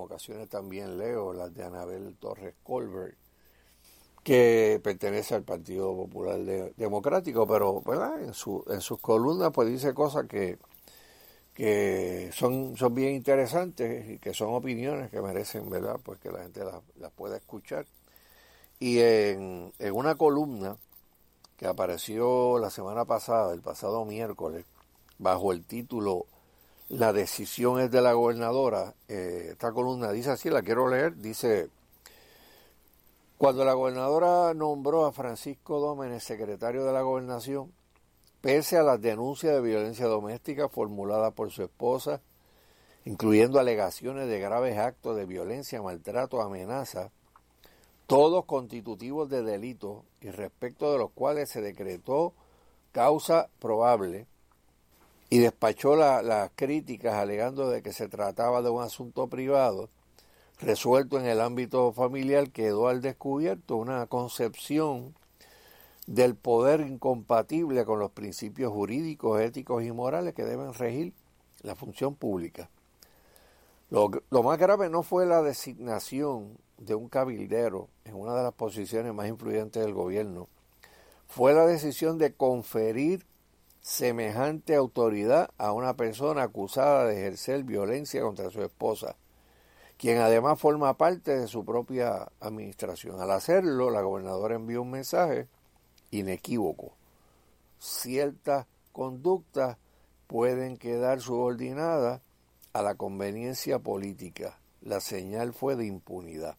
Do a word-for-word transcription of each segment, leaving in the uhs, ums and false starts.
ocasiones también leo las de Anabel Torres Colbert, que pertenece al Partido Popular de, Democrático, pero ¿verdad? En, su, en sus columnas pues dice cosas que, que son, son bien interesantes y que son opiniones que merecen, ¿verdad? Pues que la gente las, las pueda escuchar. Y en, en una columna que apareció la semana pasada, el pasado miércoles, bajo el título La decisión es de la gobernadora, eh, esta columna dice así, la quiero leer, dice: cuando la gobernadora nombró a Francisco Dómenes secretario de la Gobernación, pese a las denuncias de violencia doméstica formuladas por su esposa, incluyendo alegaciones de graves actos de violencia, maltrato, amenaza, todos constitutivos de delito y respecto de los cuales se decretó causa probable, y despachó la, las críticas alegando de que se trataba de un asunto privado, resuelto en el ámbito familiar, quedó al descubierto una concepción del poder incompatible con los principios jurídicos, éticos y morales que deben regir la función pública. Lo, lo más grave no fue la designación de un cabildero en una de las posiciones más influyentes del gobierno, fue la decisión de conferir semejante autoridad a una persona acusada de ejercer violencia contra su esposa, quien además forma parte de su propia administración. Al hacerlo, la gobernadora envió un mensaje inequívoco: ciertas conductas pueden quedar subordinadas a la conveniencia política. La señal fue de impunidad.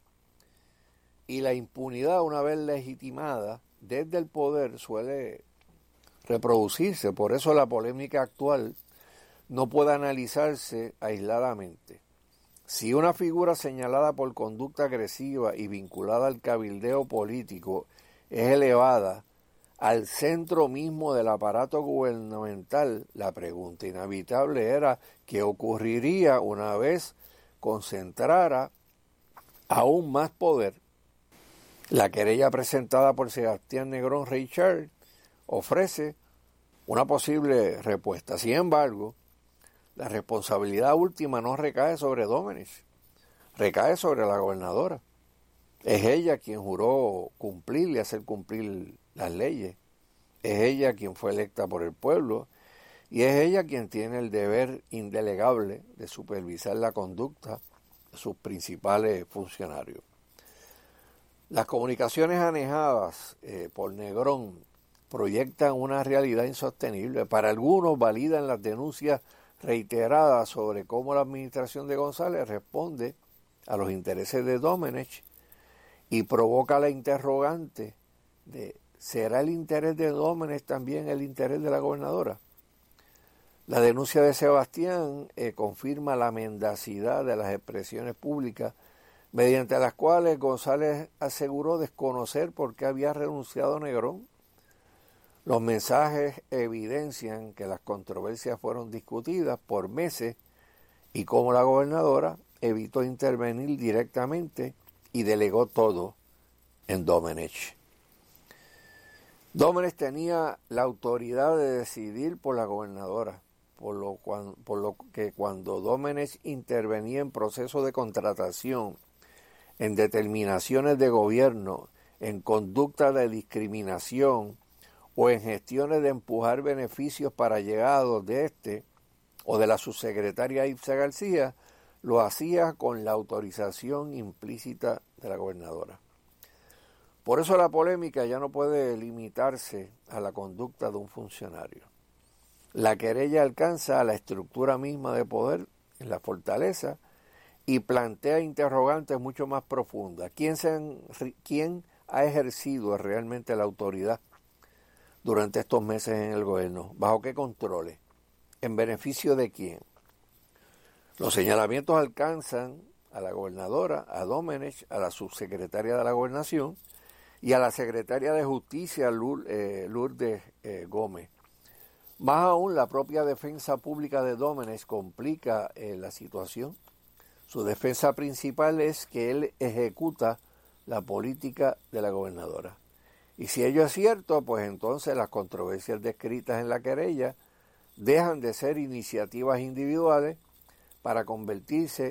Y la impunidad, una vez legitimada desde el poder, suele reproducirse. Por eso la polémica actual no puede analizarse aisladamente. Si una figura señalada por conducta agresiva y vinculada al cabildeo político es elevada al centro mismo del aparato gubernamental, la pregunta inevitable era qué ocurriría una vez concentrara aún más poder. La querella presentada por Sebastián Negrón Richard ofrece una posible respuesta. Sin embargo, la responsabilidad última no recae sobre Dómenes, recae sobre la gobernadora. Es ella quien juró cumplir y hacer cumplir las leyes. Es ella quien fue electa por el pueblo y es ella quien tiene el deber indelegable de supervisar la conducta de sus principales funcionarios. Las comunicaciones anejadas eh, por Negrón proyectan una realidad insostenible. Para algunos validan las denuncias reiteradas sobre cómo la administración de González responde a los intereses de Dómenes y provoca la interrogante de ¿será el interés de Dómenes también el interés de la gobernadora? La denuncia de Sebastián eh, confirma la mendacidad de las expresiones públicas mediante las cuales González aseguró desconocer por qué había renunciado Negrón. Los mensajes evidencian que las controversias fueron discutidas por meses y cómo la gobernadora evitó intervenir directamente y delegó todo en Dómenes. Dómenes tenía la autoridad de decidir por la gobernadora, por lo, por lo que cuando Dómenes intervenía en procesos de contratación, en determinaciones de gobierno, en conducta de discriminación o en gestiones de empujar beneficios para allegados de este o de la subsecretaria Ibsa García, lo hacía con la autorización implícita de la gobernadora. Por eso la polémica ya no puede limitarse a la conducta de un funcionario. La querella alcanza a la estructura misma de poder en la fortaleza y plantea interrogantes mucho más profundas. ¿Quién, se han, ¿Quién ha ejercido realmente la autoridad durante estos meses en el gobierno? ¿Bajo qué controles? ¿En beneficio de quién? Los señalamientos alcanzan a la gobernadora, a Dómenes, a la subsecretaria de la Gobernación y a la secretaria de Justicia, Lourdes eh, Gómez. Más aún, la propia defensa pública de Dómenes complica eh, la situación. Su defensa principal es que él ejecuta la política de la gobernadora. Y si ello es cierto, pues entonces las controversias descritas en la querella dejan de ser iniciativas individuales para convertirse